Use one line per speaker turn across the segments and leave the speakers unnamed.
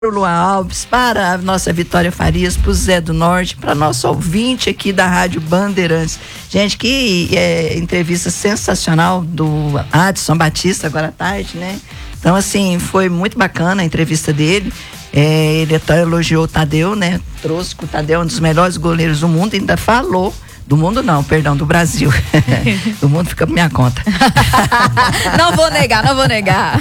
o Luan Alves, para a nossa Vitória Farias, para o Zé do Norte, para nosso ouvinte aqui da Rádio Bandeirantes. Gente, que entrevista sensacional do Adson Batista agora à tarde, né? Então, assim, foi muito bacana a entrevista dele. Ele até elogiou o Tadeu, né? Trouxe que o Tadeu é um dos melhores goleiros do mundo, ainda falou. Do mundo não, perdão, do Brasil. Do mundo fica por minha conta.
Não vou negar.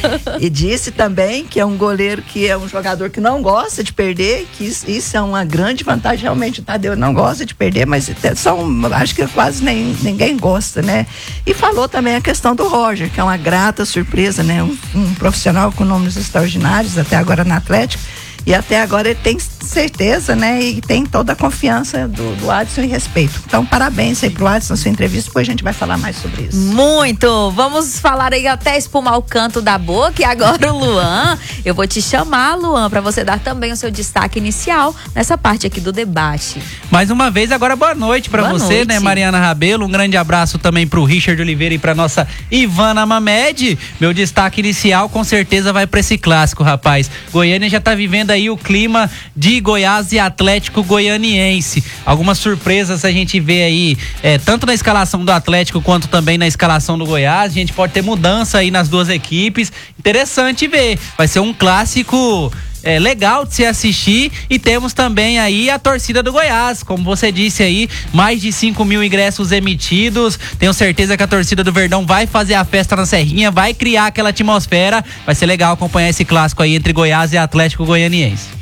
E disse também que é um goleiro que é um jogador que não gosta de perder, que isso é uma grande vantagem. Realmente o Tadeu não gosta de perder, mas acho que quase ninguém gosta, né? E falou também a questão do Roger, que é uma grata surpresa, né? Um profissional com nomes extraordinários até agora no Atlético. E até agora ele tem certeza, né? E tem toda a confiança do Adson e respeito. Então, parabéns aí pro Adson na sua entrevista, depois a gente vai falar mais sobre isso.
Muito! Vamos falar aí até espumar o canto da boca. E agora o Luan, eu vou te chamar, Luan, para você dar também o seu destaque inicial nessa parte aqui do debate.
Mais uma vez, agora boa noite para você, noite, né, Mariana Rabelo? Um grande abraço também pro Richard Oliveira e pra nossa Ivana Mamed. Meu destaque inicial com certeza vai para esse clássico, rapaz. Goiânia já tá vivendo aí o clima de Goiás e Atlético Goianiense. Algumas surpresas a gente vê aí, tanto na escalação do Atlético quanto também na escalação do Goiás. A gente pode ter mudança aí nas duas equipes. Interessante ver. Vai ser um clássico legal de se assistir, e temos também aí a torcida do Goiás, como você disse aí, mais de 5 mil ingressos emitidos. Tenho certeza que a torcida do Verdão vai fazer a festa na Serrinha, vai criar aquela atmosfera. Vai ser legal acompanhar esse clássico aí entre Goiás e Atlético Goianiense.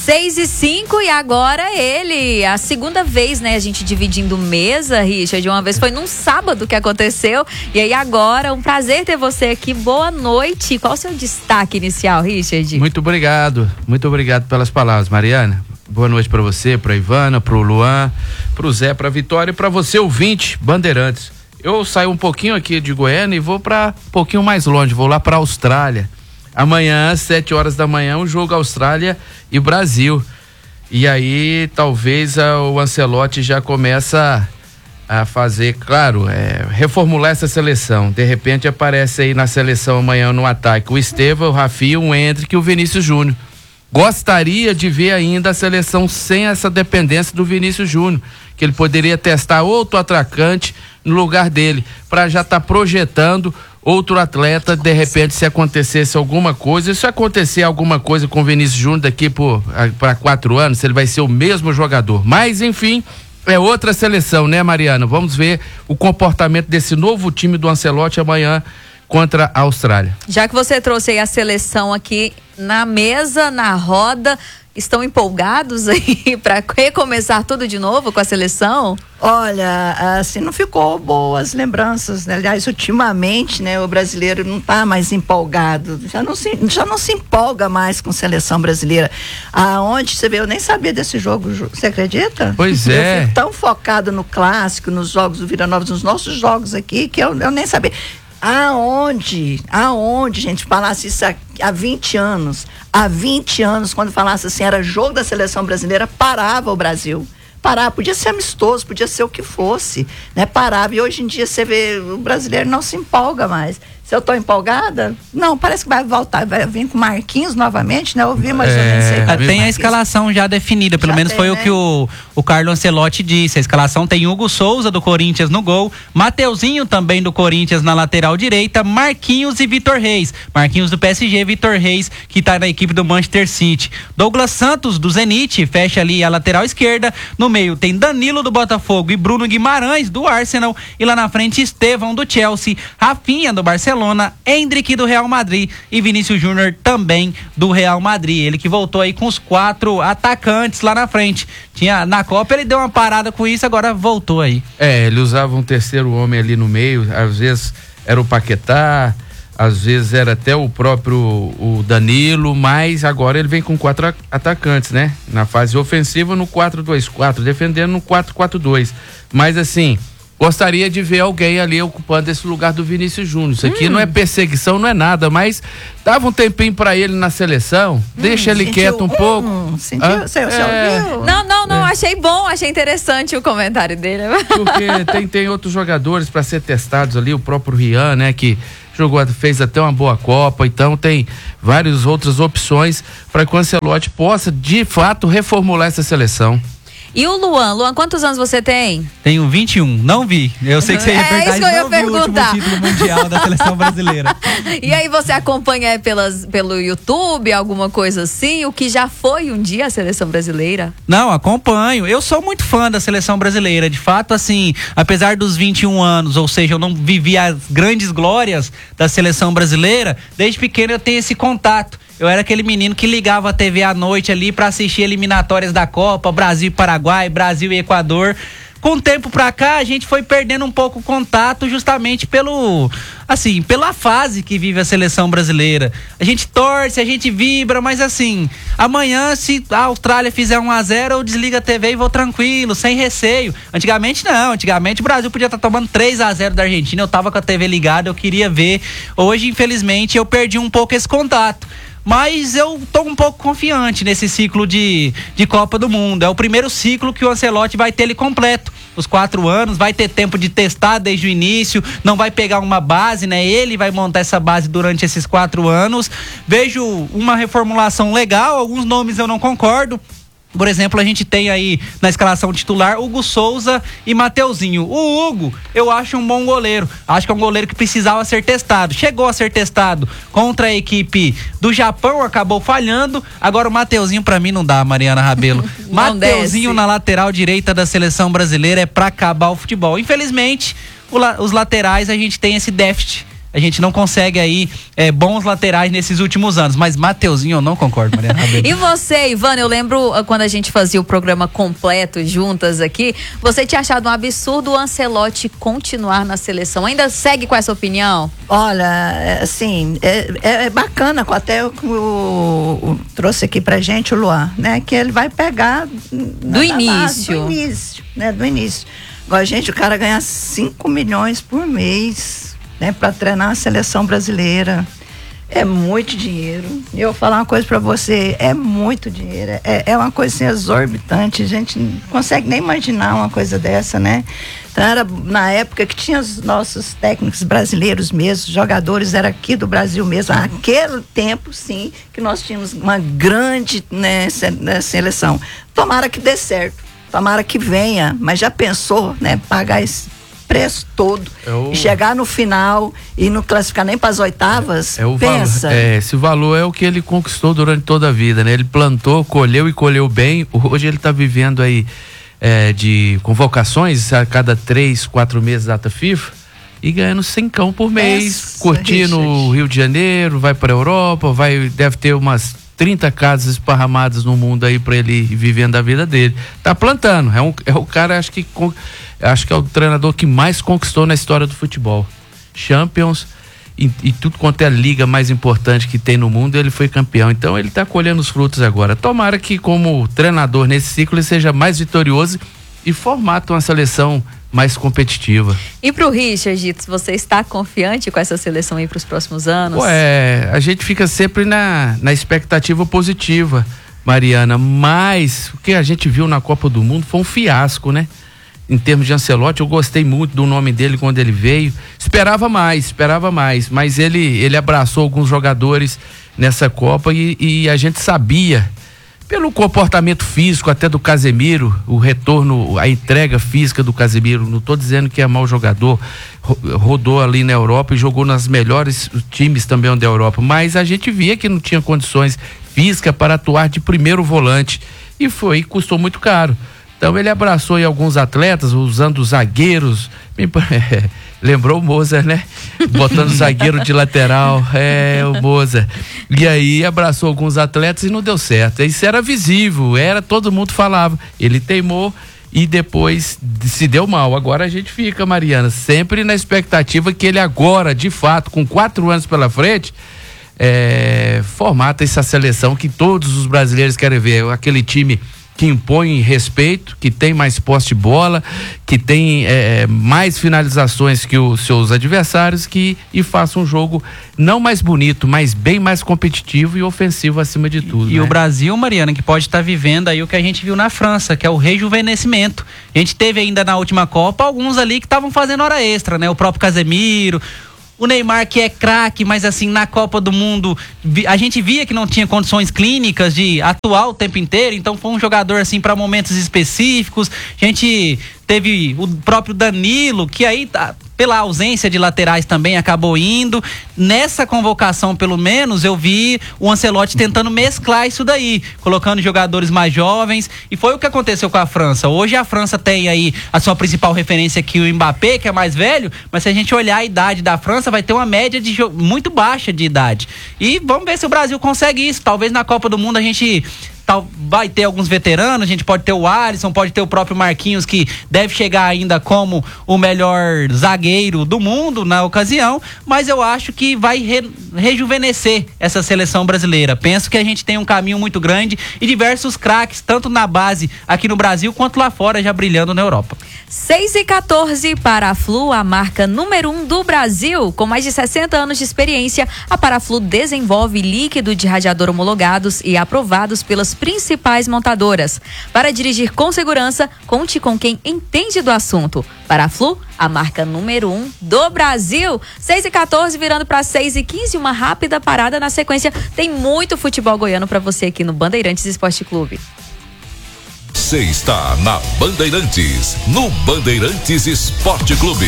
6:05 e agora ele, a segunda vez, né, a gente dividindo mesa, Richard, uma vez foi num sábado que aconteceu, e aí agora, um prazer ter você aqui, boa noite. Qual o seu destaque inicial, Richard?
Muito obrigado pelas palavras, Mariana. Boa noite para você, para Ivana, para o Luan, para o Zé, para a Vitória e para você, ouvinte, Bandeirantes. Eu saio um pouquinho aqui de Goiânia e vou para um pouquinho mais longe, vou lá para a Austrália. Amanhã, 7 horas da manhã, um jogo Austrália e Brasil. E aí, talvez o Ancelotti já começa a fazer, claro, reformular essa seleção. De repente aparece aí na seleção amanhã no ataque o Estevão, o Rafinha, o Endrick e o Vinícius Júnior. Gostaria de ver ainda a seleção sem essa dependência do Vinícius Júnior, que ele poderia testar outro atacante no lugar dele, para já estar projetando outro atleta, de repente, se acontecesse alguma coisa. Se acontecer alguma coisa com o Vinícius Júnior daqui para 4 anos, se ele vai ser o mesmo jogador. Mas, enfim, é outra seleção, né, Mariana? Vamos ver o comportamento desse novo time do Ancelotti amanhã contra a Austrália.
Já que você trouxe aí a seleção aqui na mesa, na roda, estão empolgados aí para recomeçar tudo de novo com a seleção?
Olha, assim, não ficou boas lembranças, né? Aliás, ultimamente, né, o brasileiro não tá mais empolgado, já não se empolga mais com seleção brasileira. Aonde você vê, eu nem sabia desse jogo, você acredita?
Pois é.
Eu fico tão focado no clássico, nos jogos do Vila Nova, nos nossos jogos aqui, que eu nem sabia. Aonde, gente, falasse isso há 20 anos, quando falasse assim, era jogo da seleção brasileira, parava o Brasil. Parava, podia ser amistoso, podia ser o que fosse, né? Parava, e hoje em dia você vê, o brasileiro não se empolga mais. Se eu tô empolgada, não, parece que vai voltar, vai vir com Marquinhos novamente, né? Eu vi, mas eu nem sei.
Tem a escalação já definida, pelo menos foi, né? O que o Carlo Ancelotti disse. A escalação tem Hugo Souza do Corinthians no gol, Mateuzinho também do Corinthians na lateral direita, Marquinhos e Vitor Reis. Marquinhos do PSG, Vitor Reis, que tá na equipe do Manchester City. Douglas Santos do Zenit, fecha ali a lateral esquerda. No meio tem Danilo do Botafogo e Bruno Guimarães do Arsenal. E lá na frente, Estevão do Chelsea, Rafinha do Barcelona, Endrick do Real Madrid e Vinícius Júnior também do Real Madrid. Ele que voltou aí com os 4 atacantes lá na frente. Na Copa ele deu uma parada com isso, agora voltou aí.
Ele usava um terceiro homem ali no meio, às vezes era o Paquetá, às vezes era até o próprio o Danilo, mas agora ele vem com 4 atacantes, né? Na fase ofensiva no 4-2-4, defendendo no 4-4-2. Mas assim, gostaria de ver alguém ali ocupando esse lugar do Vinícius Júnior. Isso aqui não é perseguição, não é nada, mas dava um tempinho pra ele na seleção, deixa ele quieto um pouco.
Sentiu? Você ouviu?
Não, achei bom, achei interessante o comentário dele.
Porque tem outros jogadores pra ser testados ali, o próprio Rian, né, que fez até uma boa Copa, então tem várias outras opções para que o Ancelotti possa, de fato, reformular essa seleção.
E o Luan, quantos anos você tem?
Tenho 21, não vi. Eu sei que você ia perguntar,
isso que eu ia perguntar.
O último título mundial da seleção brasileira.
E aí você acompanha pelo YouTube, alguma coisa assim? O que já foi um dia a seleção brasileira?
Não, acompanho. Eu sou muito fã da seleção brasileira. De fato, assim, apesar dos 21 anos, ou seja, eu não vivi as grandes glórias da seleção brasileira, desde pequeno eu tenho esse contato. Eu era aquele menino que ligava a TV à noite ali para assistir eliminatórias da Copa, Brasil e Paraguai, Brasil e Equador. Com o tempo pra cá, a gente foi perdendo um pouco o contato justamente pela fase que vive a seleção brasileira. A gente torce, a gente vibra, mas assim, amanhã se a Austrália fizer 1-0, eu desligo a TV e vou tranquilo, sem receio. Antigamente não, antigamente o Brasil podia estar tomando 3-0 da Argentina, eu tava com a TV ligada, eu queria ver. Hoje, infelizmente, eu perdi um pouco esse contato. Mas eu tô um pouco confiante nesse ciclo de Copa do Mundo. É o primeiro ciclo que o Ancelotti vai ter ele completo. Os 4 anos, vai ter tempo de testar desde o início, não vai pegar uma base, né? Ele vai montar essa base durante esses 4 anos. Vejo uma reformulação legal, alguns nomes eu não concordo. Por exemplo, a gente tem aí na escalação titular Hugo Souza e Mateuzinho. O Hugo, eu acho um bom goleiro. Acho que é um goleiro que precisava ser testado. Chegou a ser testado contra a equipe do Japão, acabou falhando. Agora o Mateuzinho pra mim não dá, Mariana Rabelo. Mateuzinho na lateral direita da seleção brasileira é pra acabar o futebol. Infelizmente, os laterais a gente tem esse déficit. A gente não consegue aí bons laterais nesses últimos anos. Mas Mateuzinho, eu não concordo, Mariana Rabelo.
E você, Ivana, eu lembro quando a gente fazia o programa completo juntas aqui, você tinha achado um absurdo o Ancelotti continuar na seleção. Ainda segue com essa opinião?
Olha, assim, é bacana, até o trouxe aqui pra gente o Luan, né? Que ele vai pegar
do início,
né? Do início. Agora, gente, o cara ganha 5 milhões por mês, né, para treinar a seleção brasileira. É muito dinheiro. E eu vou falar uma coisa para você, é muito dinheiro. É uma coisa assim, exorbitante. A gente não consegue nem imaginar uma coisa dessa, né? Então era na época que tinha os nossos técnicos brasileiros mesmo, jogadores era aqui do Brasil mesmo. Naquele tempo, sim, que nós tínhamos uma grande, né, seleção. Tomara que dê certo, tomara que venha, mas já pensou, né, pagar esse preço todo e chegar no final e não classificar nem para as oitavas, pensa.
Esse valor é o que ele conquistou durante toda a vida, né? Ele plantou, colheu e colheu bem. Hoje ele está vivendo aí de convocações a cada 3, 4 meses data FIFA e ganhando 100 por mês, curtindo o Rio de Janeiro, vai para a Europa, deve ter umas 30 casas esparramadas no mundo aí para ele ir vivendo a vida dele. Tá plantando, é o cara, acho que é o treinador que mais conquistou na história do futebol. Champions e tudo quanto é a liga mais importante que tem no mundo, ele foi campeão. Então ele tá colhendo os frutos agora. Tomara que como treinador nesse ciclo ele seja mais vitorioso e formata uma seleção mais competitiva.
E pro Richard, você está confiante com essa seleção aí para os próximos anos?
A gente fica sempre na expectativa positiva, Mariana, mas o que a gente viu na Copa do Mundo foi um fiasco, né? Em termos de Ancelotti, eu gostei muito do nome dele quando ele veio, esperava mais, mas ele abraçou alguns jogadores nessa Copa e a gente sabia, pelo comportamento físico até do Casemiro, o retorno, a entrega física do Casemiro, não estou dizendo que é mau jogador, rodou ali na Europa e jogou nas melhores times também da Europa, mas a gente via que não tinha condições físicas para atuar de primeiro volante e custou muito caro. Então ele abraçou aí alguns atletas, usando zagueiros, lembrou o Moza, né? Botando zagueiro de lateral, o Moza. E aí abraçou alguns atletas e não deu certo. Isso era visível, todo mundo falava. Ele teimou e depois se deu mal. Agora a gente fica, Mariana, sempre na expectativa que ele agora, de fato, com 4 anos pela frente, formata essa seleção que todos os brasileiros querem ver, aquele time que impõe respeito, que tem mais posse de bola, que tem mais finalizações que os seus adversários, e faça um jogo não mais bonito, mas bem mais competitivo e ofensivo acima de tudo.
E né? O Brasil, Mariana, que pode estar vivendo aí o que a gente viu na França, que é o rejuvenescimento. A gente teve ainda na última Copa alguns ali que estavam fazendo hora extra, né? O próprio Casemiro, O Neymar, que é craque, mas assim, na Copa do Mundo, a gente via que não tinha condições clínicas de atuar o tempo inteiro, então foi um jogador assim para momentos específicos. A gente teve o próprio Danilo, que aí pela ausência de laterais também acabou indo. Nessa convocação, pelo menos, eu vi o Ancelotti tentando mesclar isso daí, colocando jogadores mais jovens, e foi o que aconteceu com a França. Hoje a França tem aí a sua principal referência aqui, o Mbappé, que é mais velho, mas se a gente olhar a idade da França, vai ter uma média de muito baixa de idade. E vamos ver se o Brasil consegue isso. Talvez na Copa do Mundo a gente vai ter alguns veteranos, a gente pode ter o Alisson, pode ter o próprio Marquinhos, que deve chegar ainda como o melhor zagueiro do mundo na ocasião, mas eu acho que vai rejuvenescer essa seleção brasileira. Penso que a gente tem um caminho muito grande e diversos craques, tanto na base aqui no Brasil, quanto lá fora, já brilhando na Europa.
6h14 para a Flu, a marca número 1 do Brasil. Com mais de 60 anos de experiência, a Paraflu desenvolve líquido de radiador homologados e aprovados pelas principais montadoras. Para dirigir com segurança, conte com quem entende do assunto. Paraflu, a marca número 1 do Brasil. 6h14 virando para 6h15, uma rápida parada. Na sequência, tem muito futebol goiano para você aqui no Bandeirantes Esporte Clube.
Você está na Bandeirantes, no Bandeirantes Esporte Clube.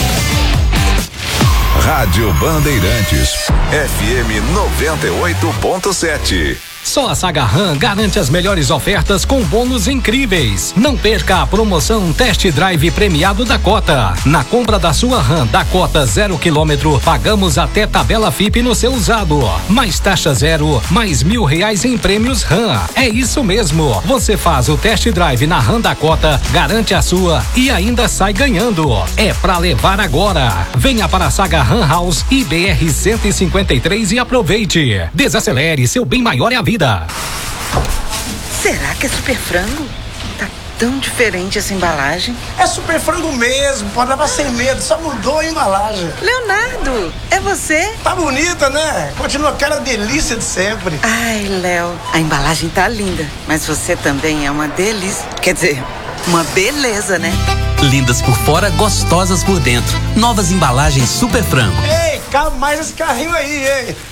Rádio Bandeirantes, FM 98.7.
Só a Saga Ram garante as melhores ofertas com bônus incríveis. Não perca a promoção Test Drive premiado Dakota. Na compra da sua Ram Dakota 0 km, pagamos até tabela FIP no seu usado. Mais taxa zero, mais R$1.000 em prêmios Ram. É isso mesmo. Você faz o Test Drive na Ram Dakota, garante a sua e ainda sai ganhando. É pra levar agora. Venha para a Saga Ram House IBR 153 e aproveite. Desacelere, seu bem maior é a vida.
Será que é super frango? Tá tão diferente essa embalagem.
É super frango mesmo, pode levar sem medo, só mudou a embalagem.
Leonardo, é você?
Tá bonita, né? Continua aquela delícia de sempre.
Ai, Léo, a embalagem tá linda, mas você também é uma delícia. Quer dizer, uma beleza, né?
Lindas por fora, gostosas por dentro. Novas embalagens Super Frango.
Ei, cabe mais esse carrinho aí, hein?